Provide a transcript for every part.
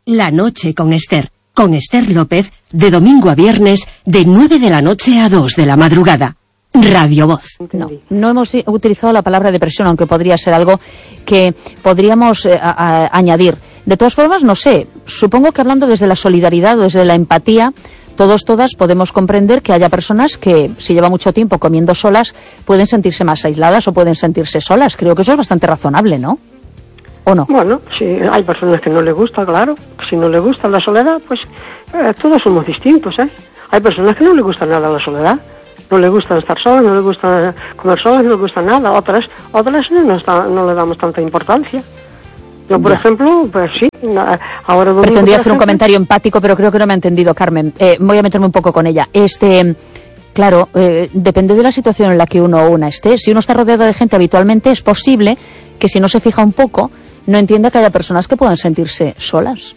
La noche con Esther López, de domingo a viernes, de 9 de la noche a 2 de la madrugada. Radio Voz. No hemos utilizado la palabra depresión, aunque podría ser algo que podríamos añadir. De todas formas, no sé, supongo que hablando desde la solidaridad o desde la empatía, todas podemos comprender que haya personas que, si llevan mucho tiempo comiendo solas, pueden sentirse más aisladas o pueden sentirse solas. Creo que eso es bastante razonable, ¿no? ¿O no? Bueno, sí, hay personas que no les gusta, claro. Si no les gusta la soledad, pues todos somos distintos, ¿eh? Hay personas que no les gusta nada la soledad. No les gusta estar solas, no les gusta comer solas, no les gusta nada. Otras no le damos tanta importancia. Yo, por ejemplo, pues sí, ahora domingo... Pretendía hacer un comentario empático, pero creo que no me ha entendido, Carmen. Voy a meterme un poco con ella. Claro, depende de la situación en la que uno o una esté. Si uno está rodeado de gente habitualmente, es posible que si no se fija un poco, no entienda que haya personas que puedan sentirse solas.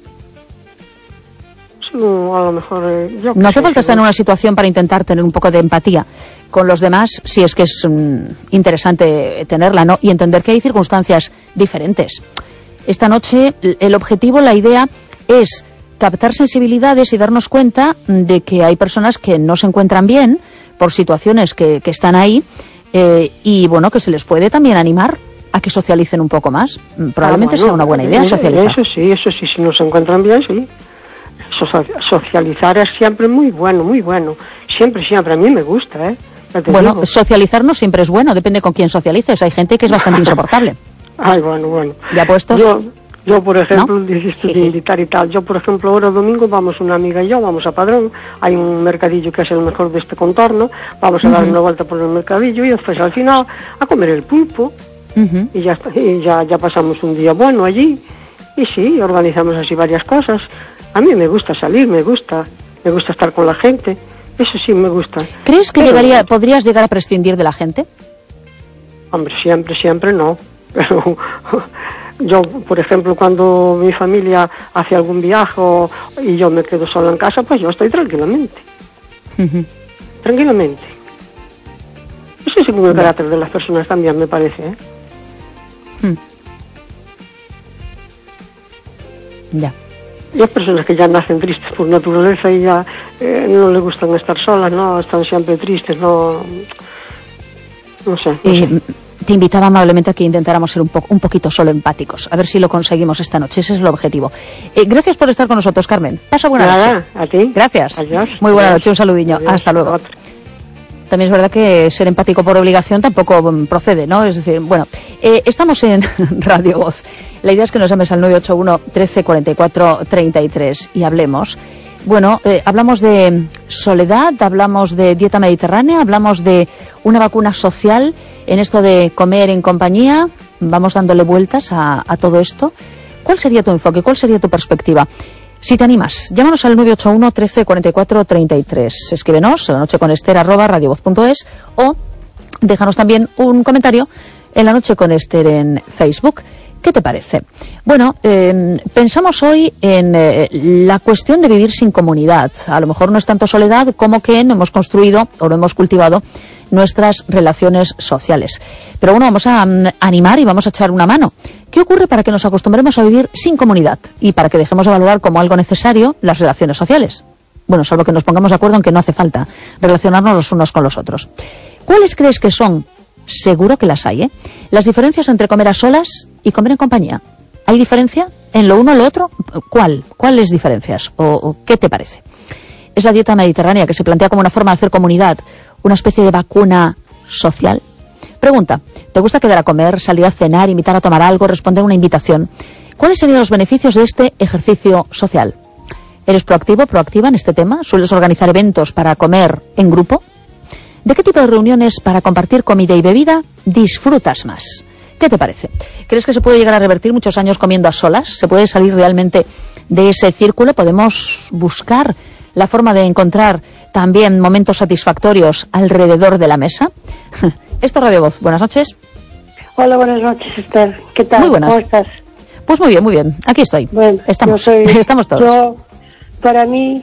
No, a lo mejor... no hace falta estar en una situación para intentar tener un poco de empatía con los demás, si es que es interesante tenerla, ¿no? Y entender que hay circunstancias diferentes. Esta noche, el objetivo, la idea, es captar sensibilidades y darnos cuenta de que hay personas que no se encuentran bien por situaciones que están ahí, y bueno, que se les puede también animar a que socialicen un poco más. Probablemente sea una buena idea socializar. Eso sí, si no se encuentran bien, sí. Socializar es siempre muy bueno. Siempre, a mí me gusta, ¿eh? Bueno, socializar no siempre es bueno, depende con quién socialices. Hay gente que es bastante insoportable. Ay, bueno. ¿Ya puestos? Yo por ejemplo, ¿no? Dijiste de invitar y tal. Yo, por ejemplo, ahora domingo vamos una amiga y yo, vamos a Padrón. Hay un mercadillo que es el mejor de este contorno. Vamos a dar una vuelta por el mercadillo y después al final a comer el pulpo. Y ya está, y ya pasamos un día bueno allí. Y sí, organizamos así varias cosas. A mí me gusta salir, me gusta estar con la gente, eso sí me gusta. ¿Crees que podrías llegar a prescindir de la gente? Hombre, siempre no. Pero yo, por ejemplo, cuando mi familia hace algún viaje y yo me quedo sola en casa, pues yo estoy tranquilamente. Tranquilamente. Eso es según el carácter de las personas también, me parece, ¿eh? Ya. Y hay personas que ya nacen tristes por naturaleza y ya no les gustan estar solas, no, están siempre tristes, no sé. Te invitaba amablemente a que intentáramos ser un poquito solo empáticos, a ver si lo conseguimos esta noche, ese es el objetivo. Gracias por estar con nosotros, Carmen. Pasa buena noche. A ti. Gracias. Adiós. Muy buena noche, un saludiño. Adiós. Hasta luego. También es verdad que ser empático por obligación tampoco procede, ¿no? Es decir, bueno, estamos en Radio Voz. La idea es que nos llames al 981 13 44 33 y hablemos. Bueno, hablamos de soledad, hablamos de dieta mediterránea, hablamos de una vacuna social en esto de comer en compañía. Vamos dándole vueltas a todo esto. ¿Cuál sería tu enfoque? ¿Cuál sería tu perspectiva? Si te animas, llámanos al 981 13 44 33. Escríbenos lanocheconester@radiovoz.es o déjanos también un comentario en La Noche con Esther en Facebook. ¿Qué te parece? Bueno, pensamos hoy en la cuestión de vivir sin comunidad. A lo mejor no es tanto soledad como que no hemos construido o no hemos cultivado nuestras relaciones sociales. Pero bueno, vamos a animar y vamos a echar una mano. ¿Qué ocurre para que nos acostumbremos a vivir sin comunidad y para que dejemos de valorar como algo necesario las relaciones sociales? Bueno, salvo que nos pongamos de acuerdo en que no hace falta relacionarnos los unos con los otros. ¿Cuáles crees que son? Seguro que las hay, ¿eh? Las diferencias entre comer a solas y comer en compañía. ¿Hay diferencia en lo uno o lo otro? ¿Cuáles diferencias? ¿O qué te parece? ¿Es la dieta mediterránea que se plantea como una forma de hacer comunidad, una especie de vacuna social? Pregunta, ¿te gusta quedar a comer, salir a cenar, invitar a tomar algo, responder a una invitación? ¿Cuáles serían los beneficios de este ejercicio social? ¿Eres proactivo, proactiva en este tema? ¿Sueles organizar eventos para comer en grupo? ¿De qué tipo de reuniones para compartir comida y bebida disfrutas más? ¿Qué te parece? ¿Crees que se puede llegar a revertir muchos años comiendo a solas? ¿Se puede salir realmente de ese círculo? ¿Podemos buscar la forma de encontrar también momentos satisfactorios alrededor de la mesa? Esto es Radio Voz. Buenas noches. Hola, buenas noches, Esther. ¿Qué tal? Muy buenas. ¿Cómo estás? Pues muy bien. Aquí estoy. Bueno, estamos todos. Para mí...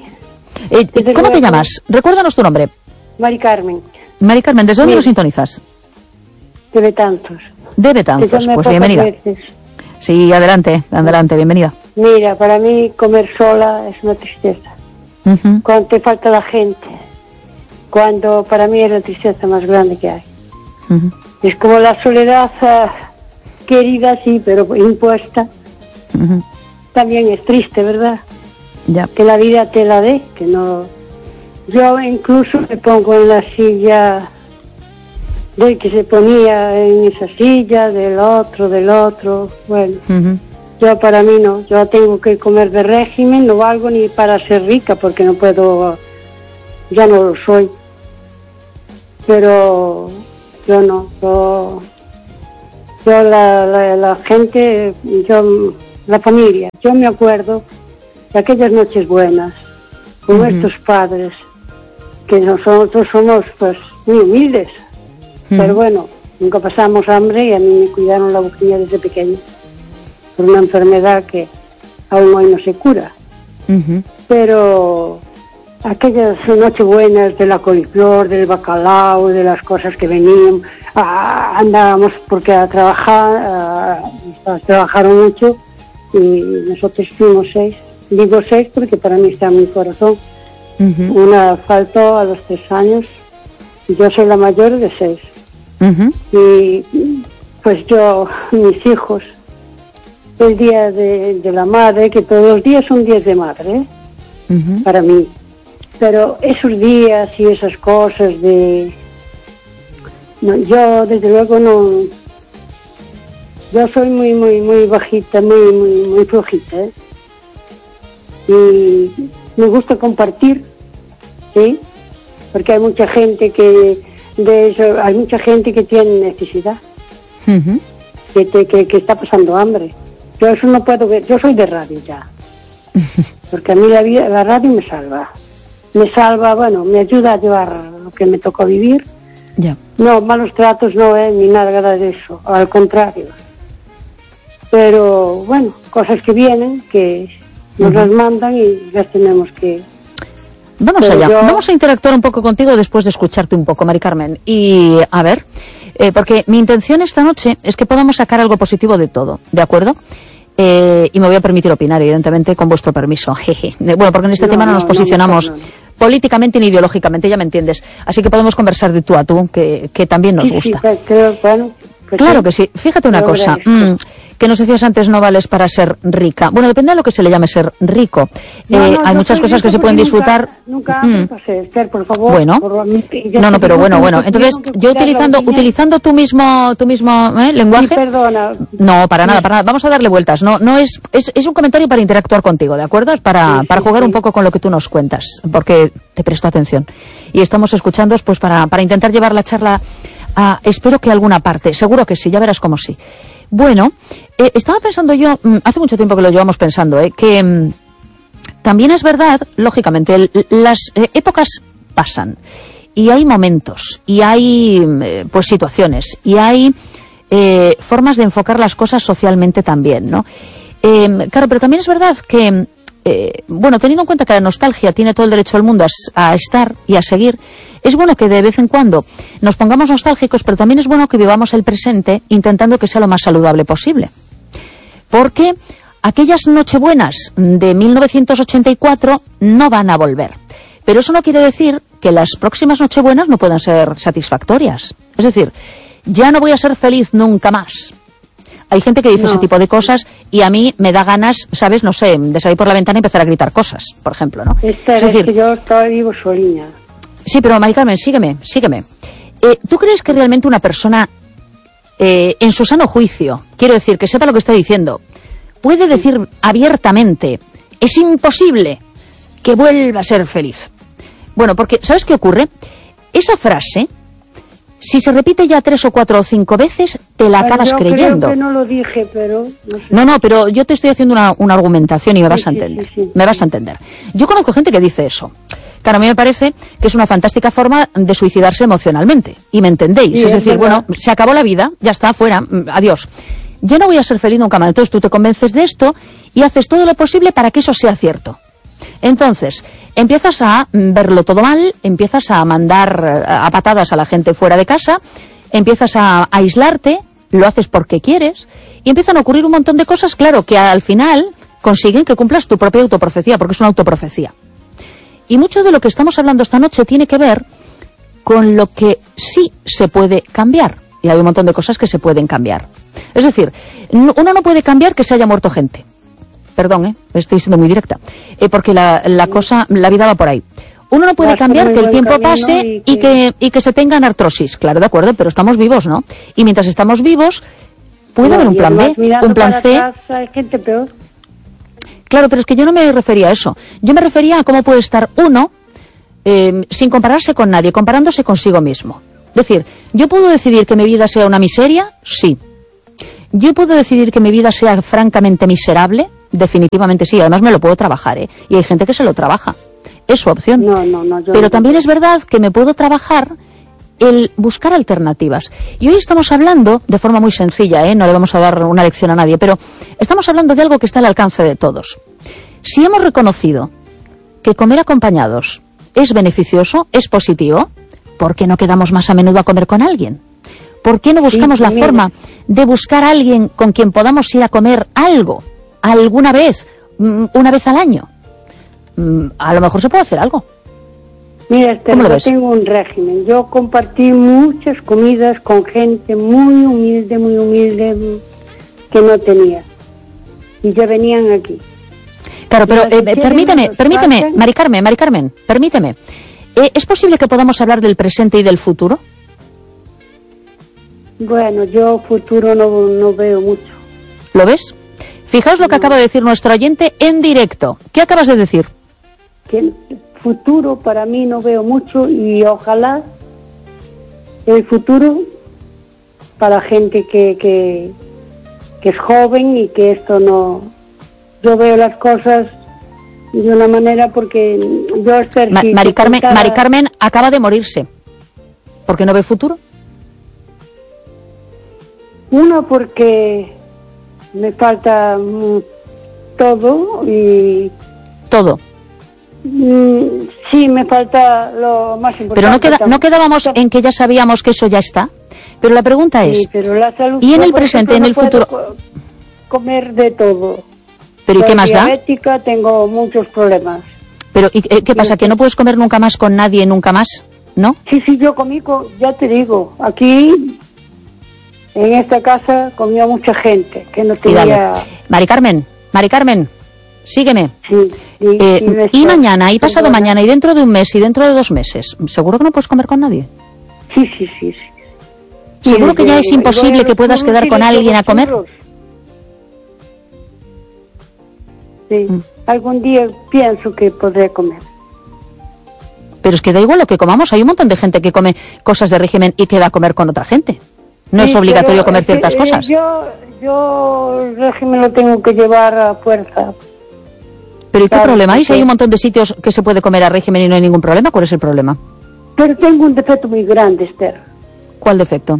¿Cómo te llamas? Recuérdanos tu nombre. Mari Carmen. Mari Carmen, ¿desde dónde nos sintonizas? De Betanzos. De Betanzos, pues bienvenida. Sí, adelante, bienvenida. Mira, para mí comer sola es una tristeza. Uh-huh. Cuando te falta la gente, cuando para mí es la tristeza más grande que hay. Uh-huh. Es como la soledad querida, sí, pero impuesta. Uh-huh. También es triste, ¿verdad? Ya. Que la vida te la dé, que no... Yo incluso me pongo en la silla del que se ponía en esa silla, del otro, bueno. Uh-huh. Yo para mí no, yo tengo que comer de régimen, no valgo ni para ser rica porque no puedo, ya no lo soy. Pero yo no, yo la gente, la familia, yo me acuerdo de aquellas noches buenas con nuestros padres, que nosotros somos pues muy humildes, pero bueno, nunca pasamos hambre y a mí me cuidaron la boquilla desde pequeña por una enfermedad que aún hoy no se cura. Uh-huh. Pero aquellas noches buenas de la coliflor, del bacalao, de las cosas que venían, andábamos porque trabajaron mucho y nosotros fuimos 6. Digo 6 porque para mí está en mi corazón. Uh-huh. Una faltó a los 3 años y yo soy la mayor de 6. Uh-huh. Y pues yo, mis hijos, el día de la madre, que todos los días son días de madre, uh-huh, para mí, pero esos días y esas cosas de... No, yo desde luego no... Yo soy muy bajita, muy flojita, ¿eh? Y me gusta compartir, ¿sí? Porque hay mucha gente que de eso, hay mucha gente que tiene necesidad, uh-huh, que está pasando hambre. Yo eso no puedo ver, yo soy de radio ya, porque a mí la radio me salva, bueno, me ayuda a llevar lo que me tocó vivir. Yeah. No, malos tratos no, ni nada de eso, al contrario. Pero bueno, cosas que vienen, que nos las mandan y las tenemos que... Vamos allá, vamos a interactuar un poco contigo después de escucharte un poco, Mari Carmen. Y a ver, porque mi intención esta noche es que podamos sacar algo positivo de todo, ¿de acuerdo? Y me voy a permitir opinar, evidentemente, con vuestro permiso. Jeje. Bueno, porque en este tema no nos posicionamos políticamente ni ideológicamente, ya me entiendes. Así que podemos conversar de tú a tú, que también nos gusta. Sí, creo, bueno, claro que sí. Fíjate una cosa, que nos decías antes, no vales para ser rica. Bueno, depende de lo que se le llame ser rico. Hay muchas cosas que se pueden disfrutar. Nunca Esther, por favor. Bueno, pero bueno. Entonces, yo utilizando tu mismo lenguaje. Sí, perdona. No, para nada. Vamos a darle vueltas. No es un comentario para interactuar contigo, ¿de acuerdo? Es para jugar un poco con lo que tú nos cuentas, porque te presto atención. Y estamos escuchando, pues, para intentar llevar la charla a, espero que a alguna parte. Seguro que sí, ya verás cómo sí. Bueno, estaba pensando yo, hace mucho tiempo que lo llevamos pensando, que también es verdad, lógicamente, las épocas pasan y hay momentos y hay pues situaciones y hay formas de enfocar las cosas socialmente también, ¿no? Claro, pero también es verdad que, bueno, teniendo en cuenta que la nostalgia tiene todo el derecho del mundo a estar y a seguir, es bueno que de vez en cuando nos pongamos nostálgicos, pero también es bueno que vivamos el presente intentando que sea lo más saludable posible. Porque aquellas nochebuenas de 1984 no van a volver. Pero eso no quiere decir que las próximas nochebuenas no puedan ser satisfactorias. Es decir, ya no voy a ser feliz nunca más. Hay gente que dice ese tipo de cosas y a mí me da ganas, ¿sabes? No sé, de salir por la ventana y empezar a gritar cosas, por ejemplo, ¿no? Es decir, que yo todavía vivo solina. Sí, pero Mari Carmen, sígueme. ¿Tú crees que realmente una persona, en su sano juicio, quiero decir, que sepa lo que está diciendo, puede decir abiertamente, es imposible que vuelva a ser feliz? Bueno, porque, ¿sabes qué ocurre? Esa frase, si se repite ya 3 o 4 o 5 veces, te la acabas creyendo. Creo que no lo dije, pero... No sé. No, pero yo te estoy haciendo una argumentación y me vas a entender. Sí. Me vas a entender. Yo conozco gente que dice eso. Claro, a mí me parece que es una fantástica forma de suicidarse emocionalmente. Y me entendéis. Sí, es decir, verdad. bueno, se acabó la vida, ya está, fuera, adiós. Ya no voy a ser feliz nunca más. Entonces tú te convences de esto y haces todo lo posible para que eso sea cierto. Entonces, empiezas a verlo todo mal, empiezas a mandar a patadas a la gente fuera de casa, empiezas a aislarte, lo haces porque quieres, y empiezan a ocurrir un montón de cosas, claro, que al final consiguen que cumplas tu propia autoprofecía, porque es una autoprofecía. Y mucho de lo que estamos hablando esta noche tiene que ver con lo que sí se puede cambiar. Y hay un montón de cosas que se pueden cambiar. Es decir, uno no puede cambiar que se haya muerto gente. Perdón, estoy siendo muy directa. Porque la vida va por ahí. Uno no puede cambiar que el tiempo pase y que se tengan artrosis. Claro, de acuerdo, pero estamos vivos, ¿no? Y mientras estamos vivos, puede haber un plan B, un plan C. Hay gente peor. Claro, pero es que yo no me refería a eso. Yo me refería a cómo puede estar uno sin compararse con nadie, comparándose consigo mismo. Es decir, ¿yo puedo decidir que mi vida sea una miseria? Sí. ¿Yo puedo decidir que mi vida sea francamente miserable? Definitivamente sí. Además me lo puedo trabajar, ¿eh? Y hay gente que se lo trabaja. Es su opción. Pero también es verdad que me puedo trabajar el buscar alternativas. Y hoy estamos hablando, de forma muy sencilla, no le vamos a dar una lección a nadie, pero estamos hablando de algo que está al alcance de todos. Si hemos reconocido que comer acompañados es beneficioso, es positivo, ¿por qué no quedamos más a menudo a comer con alguien? ¿Por qué no buscamos la forma de buscar a alguien con quien podamos ir a comer algo, alguna vez, una vez al año? A lo mejor se puede hacer algo. Mira, Esther, yo tengo un régimen. Yo compartí muchas comidas con gente muy humilde, que no tenía. Y ya venían aquí. Claro, pero permíteme, Mari Carmen, permíteme. ¿Es posible que podamos hablar del presente y del futuro? Bueno, yo futuro no veo mucho. ¿Lo ves? Fijaos lo que acaba de decir nuestro oyente en directo. ¿Qué acabas de decir? Que el futuro para mí no veo mucho y ojalá el futuro para gente que es joven y que esto no... Yo veo las cosas de una manera porque yo espero... Mari Carmen acaba de morirse. ¿Por qué no ve futuro? Uno, porque me falta todo y... Todo. Sí, me falta lo más importante. Pero no quedábamos en que ya sabíamos que eso ya está. Pero la pregunta es, sí, pero la salud, ¿y en el presente, en el futuro? Comer de todo. ¿Pero y qué más da? Diabética, tengo muchos problemas. Pero ¿y qué pasa? ¿Que no puedes comer nunca más con nadie, nunca más? ¿No? Sí, yo comí, ya te digo, aquí, en esta casa, comía mucha gente que no tenía... Mari Carmen, sígueme. Sí, y mañana, y pasado mañana, y dentro de un mes, y dentro de 2 meses, ¿seguro que no puedes comer con nadie? Sí. ¿Seguro que ya es imposible que puedas quedar con alguien a comer? Sí, algún día pienso que podré comer. Pero es que da igual lo que comamos, hay un montón de gente que come cosas de régimen y queda a comer con otra gente. No es obligatorio comer ciertas cosas. Yo el régimen lo tengo que llevar a fuerza. ¿Pero y qué problema hay? Si hay un montón de sitios que se puede comer a régimen y no hay ningún problema, ¿cuál es el problema? Pero tengo un defecto muy grande, Esther. ¿Cuál defecto?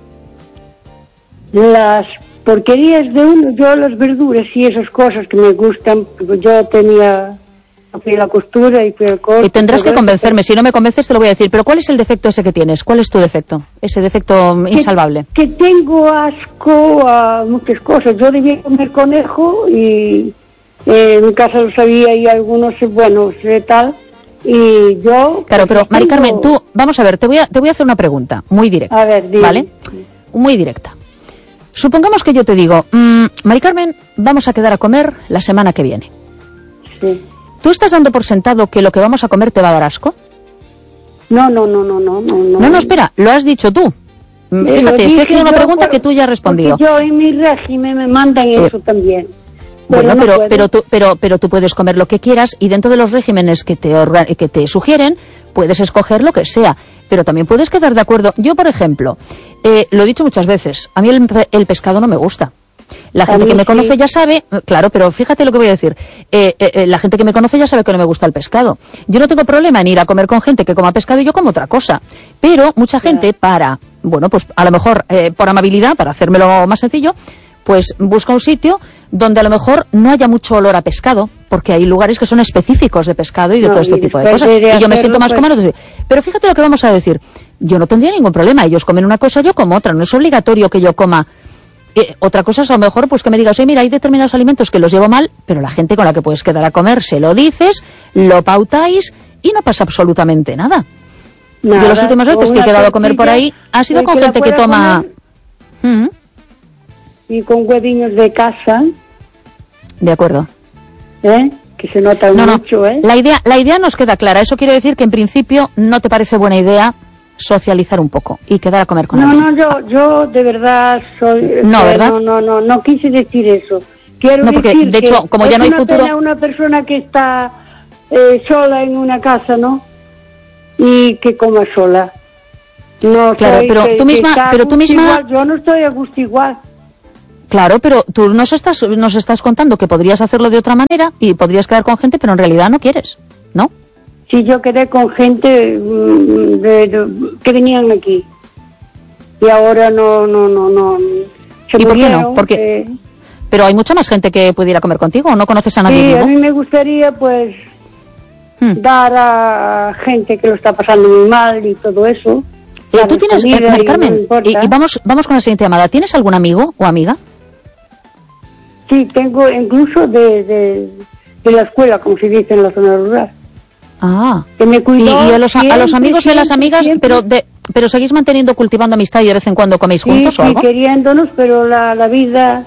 Las porquerías de uno, yo las verduras y esas cosas que me gustan, yo fui a la costura y fui al corte. Y tendrás que convencerme, si no me convences te lo voy a decir, pero ¿cuál es el defecto ese que tienes? ¿Cuál es tu defecto? Ese defecto insalvable. Que tengo asco a muchas cosas. Yo debía comer conejo y en mi casa lo sabía y algunos, bueno, tal, y yo... Claro, pero Mari Carmen, tú, vamos a ver, te voy a hacer una pregunta muy directa. A ver, dime. ¿Vale? Muy directa. Supongamos que yo te digo, Mari Carmen, vamos a quedar a comer la semana que viene. Sí. ¿Tú estás dando por sentado que lo que vamos a comer te va a dar asco? No. No, espera, lo has dicho tú. Fíjate, estoy haciendo una pregunta que tú ya has respondido. Yo en mi régimen me mandan eso también. Bueno, pero tú puedes comer lo que quieras y dentro de los regímenes que te sugieren puedes escoger lo que sea, pero también puedes quedar de acuerdo. Yo, por ejemplo, lo he dicho muchas veces, a mí el pescado no me gusta. La gente que me conoce ya sabe, claro, pero fíjate lo que voy a decir, la gente que me conoce ya sabe que no me gusta el pescado. Yo no tengo problema en ir a comer con gente que coma pescado y yo como otra cosa, pero mucha gente pues a lo mejor por amabilidad, para hacérmelo más sencillo, pues busca un sitio donde a lo mejor no haya mucho olor a pescado, porque hay lugares que son específicos de pescado y de todo este tipo de cosas, y yo me siento más cómodo. Pero fíjate lo que vamos a decir, yo no tendría ningún problema, ellos comen una cosa, yo como otra, no es obligatorio que yo coma Otra cosa es a lo mejor pues que me digas, oye, mira, hay determinados alimentos que los llevo mal, pero la gente con la que puedes quedar a comer se lo dices, lo pautáis y no pasa absolutamente nada. Yo las últimas veces que he quedado a comer por ahí ha sido con gente que toma... Y con hueviños de casa. De acuerdo. Que se nota mucho, La idea nos queda clara. Eso quiere decir que en principio no te parece buena idea socializar un poco y quedar a comer con alguien. Yo de verdad soy... ¿verdad? No quise decir eso. Quiero porque, decir de hecho, como ya no hay futuro... Es una persona que está sola en una casa, ¿no? Y que coma sola. No, claro, pero tú misma... Igual. Yo no estoy a gusto igual. Claro, pero tú nos estás contando que podrías hacerlo de otra manera y podrías quedar con gente, pero en realidad no quieres, ¿no? Sí, yo quedé con gente que venían aquí. Y ahora no. ¿Y por qué no? Porque... Pero hay mucha más gente que pudiera comer contigo, ¿o no conoces a nadie vivo? Sí, a mí me gustaría, pues, dar a gente que lo está pasando muy mal y todo eso. Tú tienes, Mari Carmen, y vamos con la siguiente llamada. ¿Tienes algún amigo o amiga? Sí, tengo incluso de la escuela, como se dice en la zona rural. Que me cuidó y a los amigos y a las amigas, pero seguís manteniendo, cultivando amistad y de vez en cuando coméis juntos o algo. Sí, queriéndonos, pero la vida,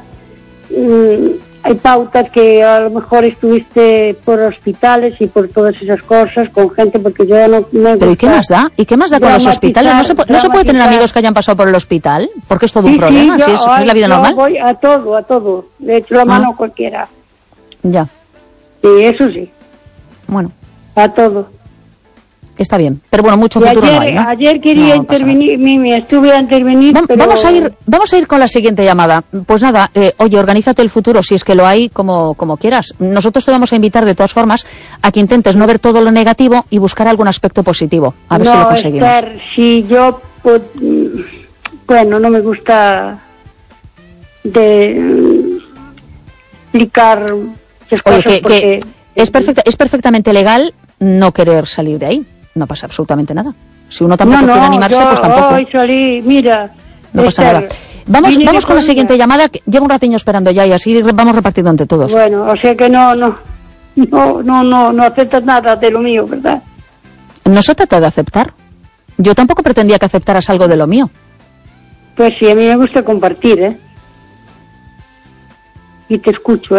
hay pautas que a lo mejor estuviste por hospitales y por todas esas cosas con gente, porque yo no me gusta. ¿Pero y qué más da? ¿Y qué más da con los hospitales? ¿No se puede tener amigos que hayan pasado por el hospital? Porque es todo un problema, si es la vida normal. Yo voy a todo. Le echo la mano a cualquiera. Ya. Sí, eso sí. Bueno. A todo. Está bien, pero bueno, mucho futuro no hay, ¿no? Ayer quería intervenir, Mimi, estuve a intervenir, pero... Vamos a ir con la siguiente llamada. Pues nada, oye, organízate el futuro, si es que lo hay, como quieras. Nosotros te vamos a invitar, de todas formas, a que intentes no ver todo lo negativo y buscar algún aspecto positivo. A ver si lo conseguimos. Si yo... Bueno, no me gusta explicar esas cosas porque... Es perfectamente legal no querer salir de ahí. No pasa absolutamente nada. Si uno tampoco quiere animarse, pues tampoco. Mira, no pasa nada. Vamos con la siguiente llamada, que llevo un ratiño esperando ya y así vamos repartiendo entre todos. Bueno, o sea que no aceptas nada de lo mío, ¿verdad? No se trata de aceptar. Yo tampoco pretendía que aceptaras algo de lo mío. Pues sí, a mí me gusta compartir, Y te escucho,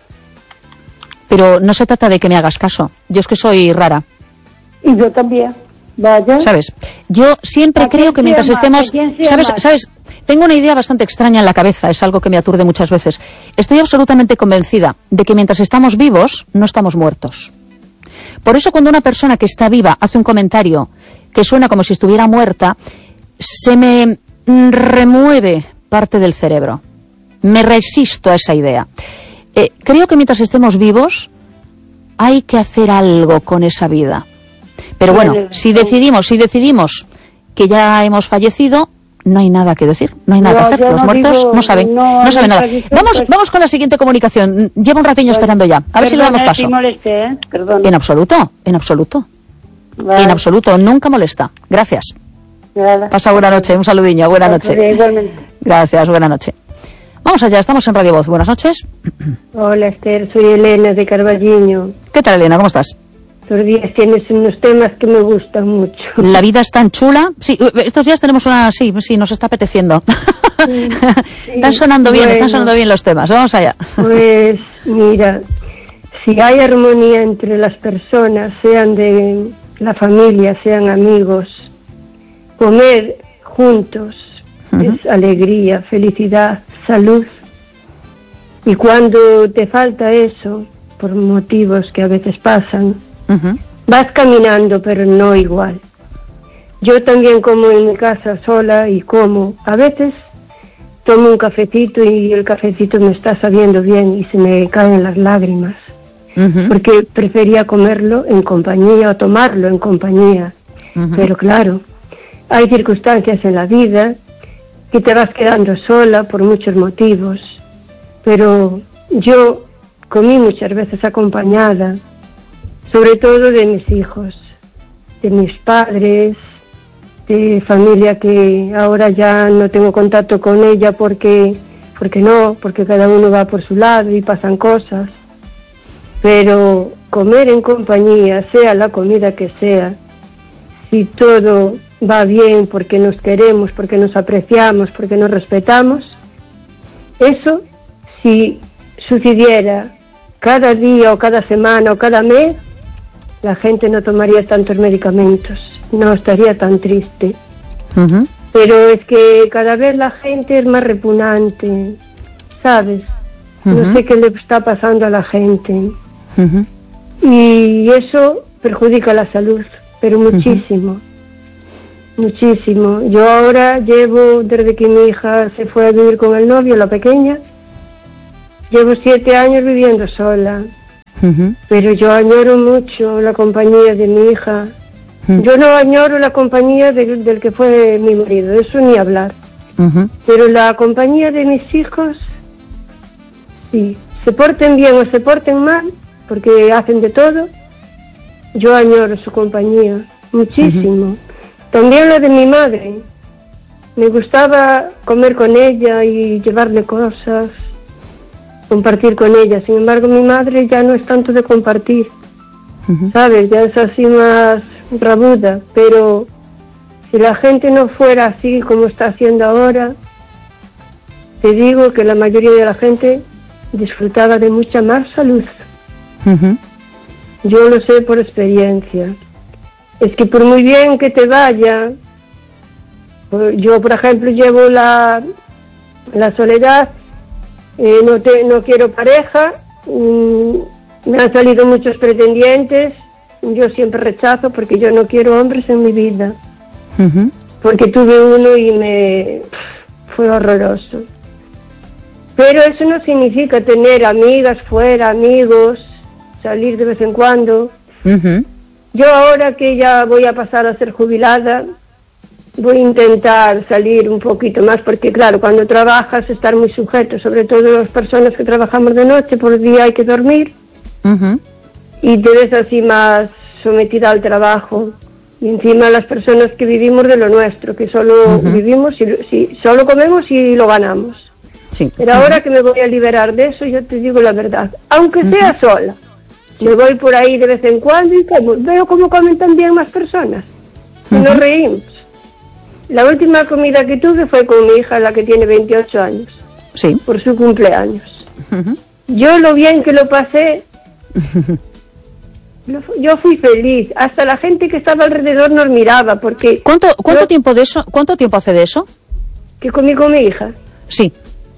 Pero no se trata de que me hagas caso. Yo es que soy rara. Y yo también. Vaya. ¿Sabes? Yo siempre creo que mientras estemos... ¿Sabes? Tengo una idea bastante extraña en la cabeza, es algo que me aturde muchas veces. Estoy absolutamente convencida de que mientras estamos vivos, no estamos muertos. Por eso cuando una persona que está viva hace un comentario que suena como si estuviera muerta, se me remueve parte del cerebro. Me resisto a esa idea. Creo que mientras estemos vivos hay que hacer algo con esa vida. Pero bueno, si decidimos que ya hemos fallecido, no hay nada que decir, no hay nada que hacer. Los muertos no saben nada. Vamos con la siguiente comunicación. Llevo un ratiño esperando ya. A ver si le damos paso. En absoluto. Vale. En absoluto, nunca molesta. Gracias. Nada. Pasa buena noche, un saludiño, buena noche. Igualmente. Gracias, buena noche. Vamos allá, estamos en Radio Voz. Buenas noches. Hola, Esther, soy Elena de Carballiño. ¿Qué tal, Elena? ¿Cómo estás? Estos días tienes unos temas que me gustan mucho. La vida es tan chula. Sí, estos días tenemos una... Sí, nos está apeteciendo. Sí, están sonando bien los temas. Vamos allá. Pues, mira, si hay armonía entre las personas, sean de la familia, sean amigos, comer juntos es alegría, felicidad, salud. Y cuando te falta eso, por motivos que a veces pasan, vas caminando, pero no igual. Yo también como en mi casa sola y como. A veces tomo un cafecito y el cafecito me está sabiendo bien y se me caen las lágrimas. Porque prefería comerlo en compañía o tomarlo en compañía. Pero claro, hay circunstancias en la vida que te vas quedando sola por muchos motivos. Pero yo comí muchas veces acompañada, sobre todo de mis hijos, de mis padres, de familia que ahora ya no tengo contacto con ella porque porque no, porque cada uno va por su lado y pasan cosas. Pero comer en compañía, sea la comida que sea, si todo va bien porque nos queremos, porque nos apreciamos, porque nos respetamos, eso, si sucediera cada día o cada semana o cada mes, la gente no tomaría tantos medicamentos, no estaría tan triste. Uh-huh. Pero es que cada vez la gente es más repugnante, ¿sabes? No sé qué le está pasando a la gente. Y eso perjudica la salud, pero muchísimo, muchísimo. Yo ahora llevo, desde que mi hija se fue a vivir con el novio, la pequeña, llevo 7 años viviendo sola. Pero yo añoro mucho la compañía de mi hija. Yo no añoro la compañía del que fue mi marido, eso ni hablar. Pero la compañía de mis hijos, sí, se porten bien o se porten mal, porque hacen de todo, yo añoro su compañía muchísimo. También la de mi madre, me gustaba comer con ella y llevarle cosas, compartir con ella. Sin embargo, mi madre ya no es tanto de compartir, ¿sabes? Ya es así más rabuda, pero si la gente no fuera así como está haciendo ahora, te digo que la mayoría de la gente disfrutaba de mucha más salud. Yo lo sé por experiencia. Es que por muy bien que te vaya, yo por ejemplo llevo la soledad, no quiero pareja, me han salido muchos pretendientes, yo siempre rechazo porque yo no quiero hombres en mi vida, porque tuve uno y fue horroroso. Pero eso no significa tener amigas fuera, amigos, salir de vez en cuando. Yo ahora que ya voy a pasar a ser jubilada, voy a intentar salir un poquito más, porque claro, cuando trabajas estar muy sujeto, sobre todo las personas que trabajamos de noche, por el día hay que dormir, y te ves así más sometida al trabajo, y encima las personas que vivimos de lo nuestro, que solo vivimos, solo comemos y lo ganamos. Sí. Pero ahora que me voy a liberar de eso, yo te digo la verdad, aunque sea sola, me voy por ahí de vez en cuando y veo cómo comen también más personas, y nos reímos. La última comida que tuve fue con mi hija, la que tiene 28 años, sí, por su cumpleaños. Yo lo bien que lo pasé, yo fui feliz, hasta la gente que estaba alrededor nos miraba, porque... ¿Cuánto tiempo hace de eso? Que comí con mi hija. Sí.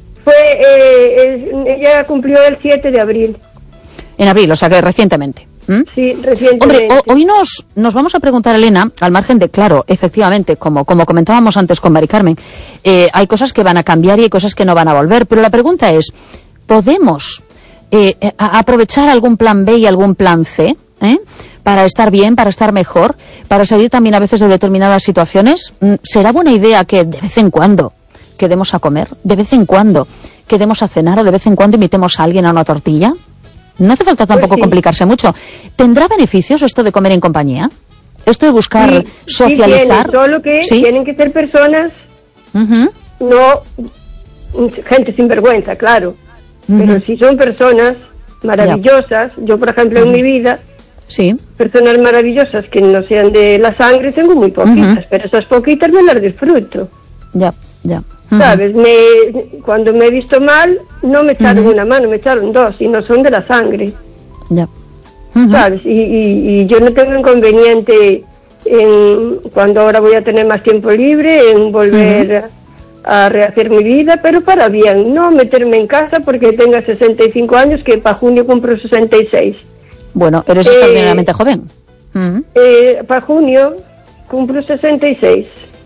Ella cumplió el 7 de abril. En abril, o sea que recientemente. Sí, recientemente. Hombre, hoy nos vamos a preguntar, Elena, al margen de, claro, efectivamente, como comentábamos antes con Mari Carmen, hay cosas que van a cambiar y hay cosas que no van a volver, pero la pregunta es, ¿podemos aprovechar algún plan B y algún plan C para estar bien, para estar mejor, para salir también a veces de determinadas situaciones? ¿Será buena idea que de vez en cuando quedemos a comer, de vez en cuando quedemos a cenar o de vez en cuando invitemos a alguien a una tortilla? No hace falta tampoco complicarse mucho. ¿Tendrá beneficios esto de comer en compañía? ¿Esto de buscar socializar? Sí, solo que tienen que ser personas, no gente sin vergüenza, claro. Pero si son personas maravillosas, yo por ejemplo en mi vida, personas maravillosas que no sean de la sangre tengo muy poquitas, pero esas poquitas me las disfruto. ¿Sabes? Cuando me he visto mal, no me echaron una mano, me echaron dos, y no son de la sangre. ¿Sabes? Y yo no tengo inconveniente cuando ahora voy a tener más tiempo libre, en volver a rehacer mi vida, pero para bien, no meterme en casa porque tenga 65 años, que para junio cumplo 66. Bueno, eres extraordinariamente joven. Para junio cumplo 66.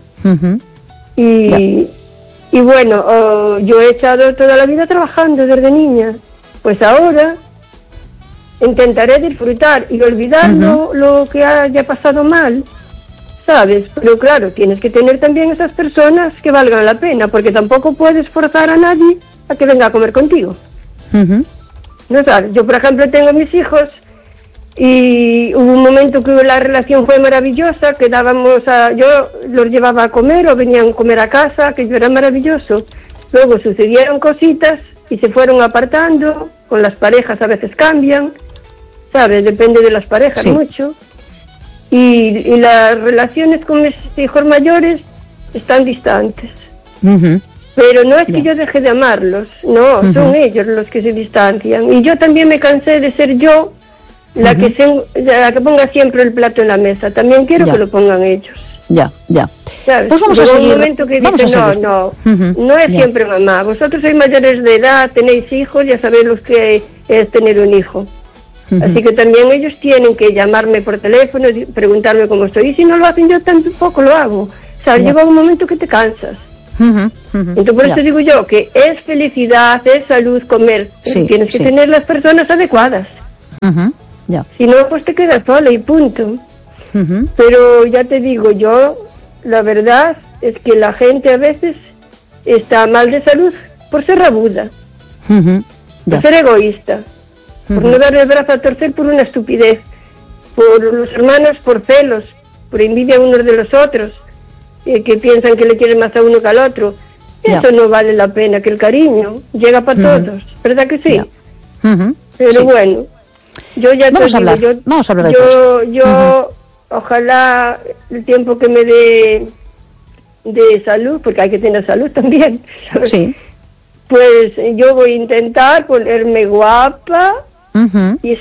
Y bueno, yo he estado toda la vida trabajando desde niña, pues ahora intentaré disfrutar y olvidar lo que haya pasado mal, ¿sabes? Pero claro, tienes que tener también esas personas que valgan la pena, porque tampoco puedes forzar a nadie a que venga a comer contigo. ¿No sabes? Yo, por ejemplo, tengo mis hijos y hubo un momento que la relación fue maravillosa, yo los llevaba a comer o venían a comer a casa, que yo era maravilloso. Luego sucedieron cositas y se fueron apartando, con las parejas a veces cambian, ¿sabes? Depende de las parejas mucho. Y las relaciones con mis hijos mayores están distantes. Pero no es que yo deje de amarlos, no, son ellos los que se distancian. Y yo también me cansé de ser yo la que ponga siempre el plato en la mesa. También quiero que lo pongan ellos. Ya. ¿Sabes? Pues vamos a seguir. Un momento que dice, no es siempre mamá. Vosotros sois mayores de edad, tenéis hijos, ya sabéis lo que es tener un hijo. Así que también ellos tienen que llamarme por teléfono, preguntarme cómo estoy. Y si no lo hacen, yo tampoco lo hago. O sea, llega un momento que te cansas. Entonces por eso digo yo que es felicidad, es salud comer. Tienes que tener las personas adecuadas. Si no, pues te quedas sola y punto. Pero ya te digo, yo la verdad es que la gente a veces está mal de salud por ser rabuda, por ser egoísta, por no darle el brazo a torcer por una estupidez, por los hermanos por celos, por envidia unos de los otros, que piensan que le quieren más a uno que al otro. Eso no vale la pena, que el cariño llega para todos, ¿verdad que sí? Pero bueno, yo ya vamos a hablar de yo ojalá el tiempo que me dé de salud, porque hay que tener salud también, pues yo voy a intentar ponerme guapa y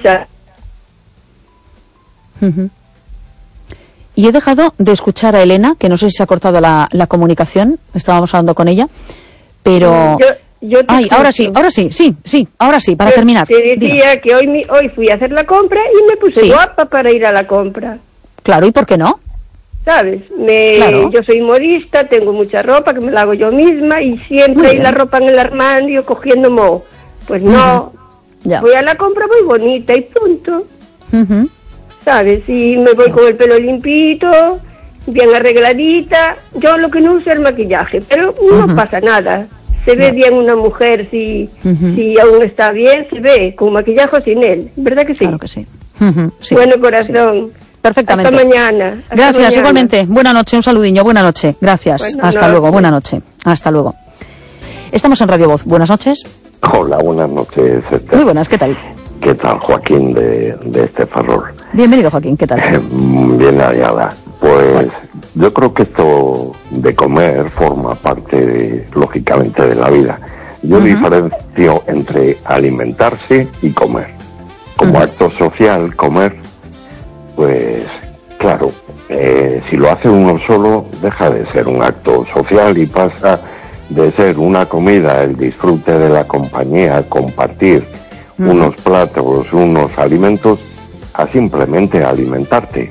Y he dejado de escuchar a Elena, que no sé si se ha cortado la comunicación, estábamos hablando con ella, pero... ahora sí, para terminar. Te decía que hoy fui a hacer la compra y me puse guapa para ir a la compra. Claro, ¿y por qué no? ¿Sabes? Yo soy modista, tengo mucha ropa que me la hago yo misma y siempre hay la ropa en el armario cogiendo moho. Pues no, voy a la compra muy bonita y punto. ¿Sabes? Y me voy con el pelo limpito, bien arregladita. Yo lo que no uso es el maquillaje, pero no pasa nada. Se ve bien una mujer si aún está bien, se ve con maquillaje o sin él. ¿Verdad que sí? Claro que sí. Bueno, corazón. Perfectamente. Hasta mañana. Gracias, igualmente. Buena noche, un saludiño. Buena noche. Gracias. Hasta luego. Buena noche. Hasta luego. Estamos en Radio Voz. Buenas noches. Hola, buenas noches, Esther. Muy buenas, ¿qué tal? ¿Qué tal, Joaquín de este Ferrol? Bienvenido, Joaquín, ¿qué tal? Bien hallada. Pues yo creo que esto de comer forma parte, lógicamente, de la vida. Yo diferencio entre alimentarse y comer. Como acto social, comer, pues claro, si lo hace uno solo, deja de ser un acto social y pasa de ser una comida, el disfrute de la compañía, compartir unos platos, unos alimentos, a simplemente alimentarte.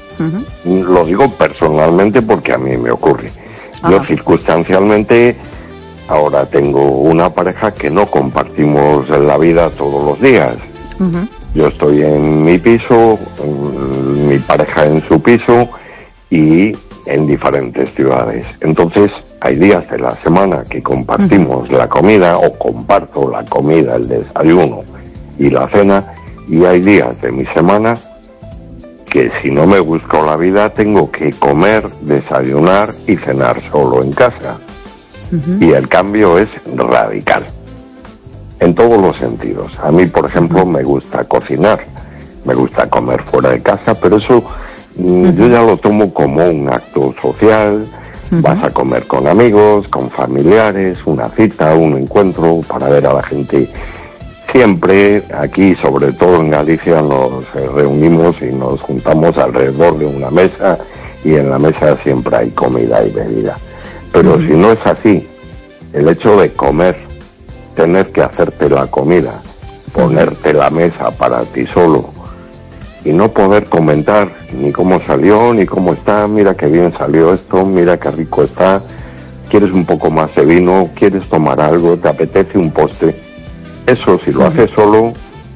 Lo digo personalmente porque a mí me ocurre. Yo circunstancialmente ahora tengo una pareja que no compartimos la vida todos los días. Yo estoy en mi piso, mi pareja en su piso y en diferentes ciudades. Entonces hay días de la semana que compartimos la comida o comparto la comida, el desayuno y la cena, y hay días de mi semana que si no me busco la vida tengo que comer, desayunar y cenar solo en casa. Y el cambio es radical en todos los sentidos. A mí, por ejemplo, me gusta cocinar, me gusta comer fuera de casa, pero eso yo ya lo tomo como un acto social. Vas a comer con amigos, con familiares, una cita, un encuentro para ver a la gente. Siempre aquí, sobre todo en Galicia, nos reunimos y nos juntamos alrededor de una mesa y en la mesa siempre hay comida y bebida. Pero si no es así, el hecho de comer, tener que hacerte la comida, ponerte la mesa para ti solo y no poder comentar ni cómo salió, ni cómo está, mira qué bien salió esto, mira qué rico está, quieres un poco más de vino, quieres tomar algo, te apetece un postre. Eso, si lo haces solo,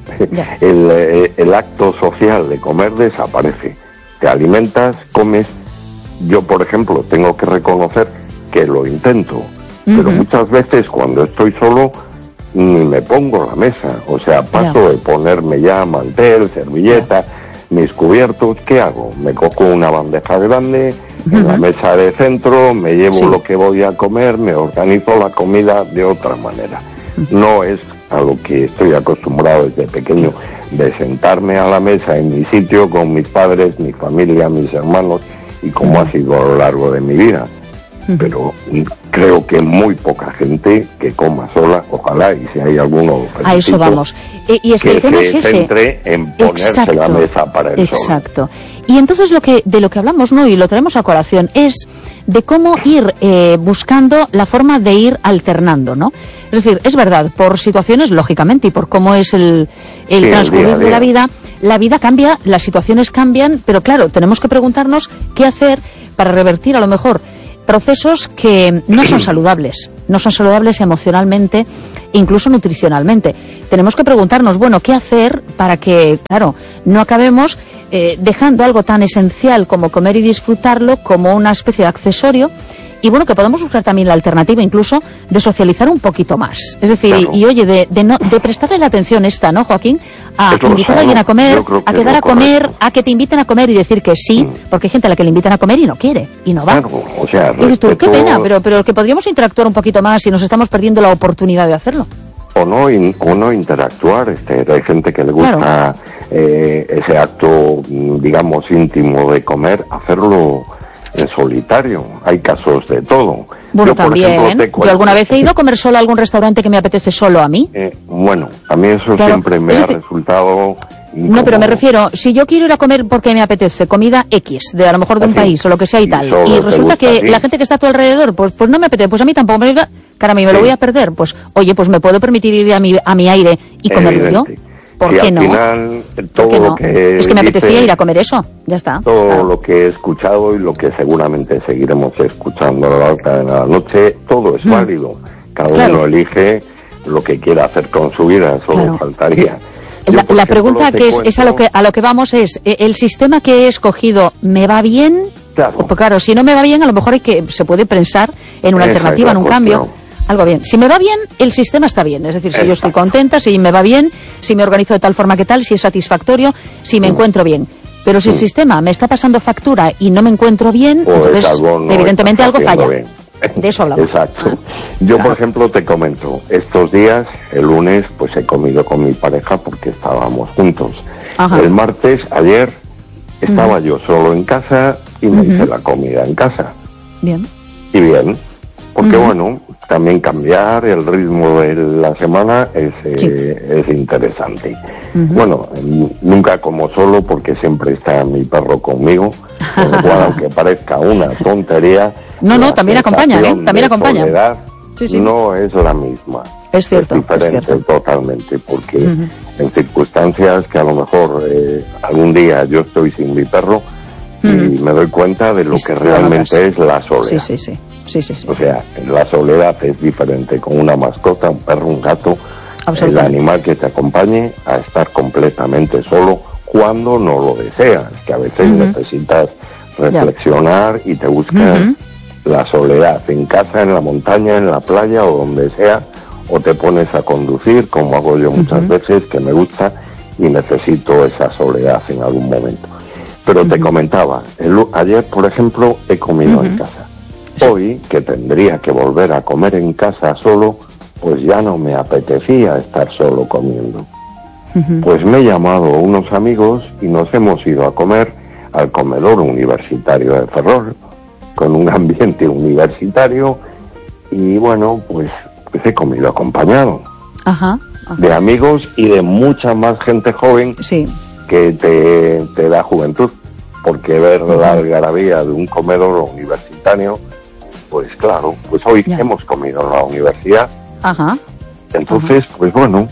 el acto social de comer desaparece. Te alimentas, comes. Yo, por ejemplo, tengo que reconocer que lo intento, pero muchas veces cuando estoy solo ni me pongo la mesa, o sea, paso de ponerme ya mantel, servilleta, mis cubiertos. ¿Qué hago? Me cojo una bandeja grande, en la mesa de centro, me llevo lo que voy a comer, me organizo la comida de otra manera. No es a lo que estoy acostumbrado desde pequeño, de sentarme a la mesa en mi sitio con mis padres, mi familia, mis hermanos, y como ha sido a lo largo de mi vida. Pero creo que muy poca gente que coma sola, ojalá, y si hay alguno a eso vamos. Y es que el tema es ese, centre en ponerse la mesa para el sol. Exacto. Y entonces de lo que hablamos, ¿no?, y lo traemos a colación, es de cómo ir buscando la forma de ir alternando, ¿no? Es decir, es verdad, por situaciones, lógicamente, y por cómo es el transcurrir de la vida cambia, las situaciones cambian, pero claro, tenemos que preguntarnos qué hacer para revertir a lo mejor procesos que no son saludables emocionalmente, incluso nutricionalmente. Tenemos que preguntarnos, bueno, ¿qué hacer para que, claro, no acabemos dejando algo tan esencial como comer y disfrutarlo como una especie de accesorio? Y bueno, que podemos buscar también la alternativa incluso de socializar un poquito más. Es decir, claro. Y oye, de prestarle la atención esta, ¿no, Joaquín? A invitar a alguien a comer, a quedar a comer, a que te inviten a comer y decir que sí, porque hay gente a la que le invitan a comer y no quiere, y no va. Claro, o sea, y dices tú, qué pena, pero que podríamos interactuar un poquito más y nos estamos perdiendo la oportunidad de hacerlo. O no interactuar, hay gente que le gusta, claro, ese acto, digamos, íntimo de comer, hacerlo en solitario. Hay casos de todo. Bueno, yo, también, por ejemplo, yo alguna vez he ido a comer solo a algún restaurante que me apetece solo a mí. Bueno, a mí eso siempre me ha resultado incómodo. No, pero me refiero, si yo quiero ir a comer porque me apetece comida X, de a lo mejor de un país o lo que sea y tal, y resulta que la gente que está a tu alrededor, pues no me apetece, pues a mí tampoco me lo voy a perder, pues oye, pues me puedo permitir ir a mi aire y comerlo yo. ¿Por qué no? Final, todo lo que es que me apetecía ir a comer eso, ya está. Todo lo que he escuchado y lo que seguramente seguiremos escuchando a lo largo de la noche, todo es válido. Cada uno elige lo que quiera hacer con su vida, solo faltaría. La pregunta que es a lo que vamos es, ¿el sistema que he escogido me va bien? Claro. Porque claro, si no me va bien, a lo mejor se puede pensar en una alternativa, en un cambio. Algo bien. Si me va bien, el sistema está bien. Es decir, si yo estoy contenta, si me va bien, si me organizo de tal forma que tal, si es satisfactorio, si me encuentro bien. Pero si el sistema me está pasando factura y no me encuentro bien, entonces evidentemente algo falla. Bien. De eso hablamos. Exacto. Yo, por ejemplo, te comento, estos días, el lunes, pues he comido con mi pareja porque estábamos juntos. Ajá. El martes, ayer, estaba yo solo en casa y me hice la comida en casa. Bien. Y bien, porque bueno, también cambiar el ritmo de la semana es interesante. Bueno, nunca como solo porque siempre está mi perro conmigo, con lo cual, aunque parezca una tontería, también acompaña, también acompaña. Sí. No es la misma. Es cierto, diferente totalmente, porque en circunstancias que a lo mejor algún día yo estoy sin mi perro y me doy cuenta de lo que realmente es la soledad. Sí. O sea, la soledad es diferente con una mascota, un perro, un gato, el animal que te acompañe, a estar completamente solo cuando no lo deseas, que a veces necesitas reflexionar y te buscas la soledad en casa, en la montaña, en la playa o donde sea, o te pones a conducir, como hago yo muchas veces, que me gusta y necesito esa soledad en algún momento. Pero te comentaba, ayer, por ejemplo, he comido en casa. Hoy, que tendría que volver a comer en casa solo, pues ya no me apetecía estar solo comiendo. Pues me he llamado a unos amigos y nos hemos ido a comer al comedor universitario de Ferrol, con un ambiente universitario, y bueno, pues he comido acompañado. De amigos y de mucha más gente joven que te da juventud, porque ver la algarabía de un comedor universitario, pues claro, pues hoy hemos comido en la universidad. Entonces, pues bueno,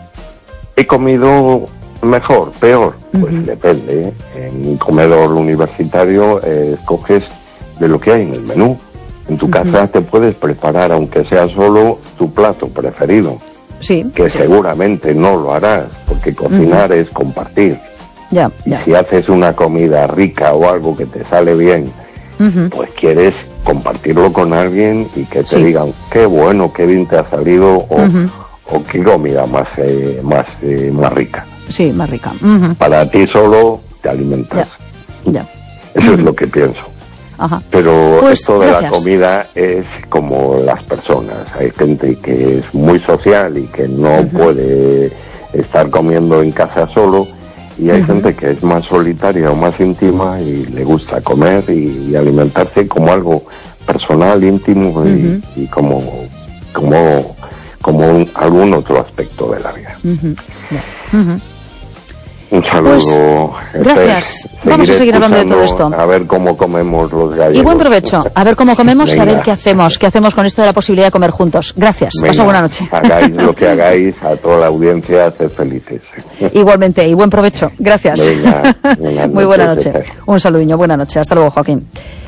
he comido mejor, peor, pues depende. En un comedor universitario escoges de lo que hay en el menú. En tu casa te puedes preparar, aunque sea solo, tu plato preferido. Que seguramente no lo harás, porque cocinar es compartir. Y si haces una comida rica o algo que te sale bien, pues quieres compartirlo con alguien y que te digan qué bueno, qué bien te ha salido, o qué comida más rica. Sí, más rica. Para ti solo te alimentas. Eso es lo que pienso. Ajá. Pero pues, esto de gracias. la comida es como las personas. Hay gente que es muy social y que no puede estar comiendo en casa solo, y hay gente que es más solitaria o más íntima y le gusta comer y alimentarse como algo personal, íntimo y como algún otro aspecto de la vida. Un saludo. Pues, gracias. Vamos a seguir hablando de todo esto. A ver cómo comemos los gallegos. Y buen provecho. A ver cómo comemos y a Venga. ver qué hacemos. ¿Qué hacemos con esto de la posibilidad de comer juntos? Gracias. Venga, Pasa buena noche. Hagáis lo que hagáis, a toda la audiencia, sed felices. Igualmente, y buen provecho. Gracias. Venga, buenas Muy buena noches. noche. Un saludiño. Buena noche. Hasta luego, Joaquín.